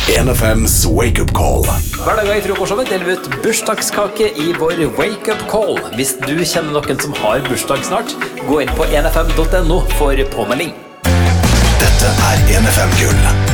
NFMs Wake Up Call. Hver dag I frokostshowet deler vi ut bursdagskake I vår Wake Up Call. Hvis du kjenner noen som har bursdag snart, gå inn på nfm.no for påmelding. Dette NFM Gull.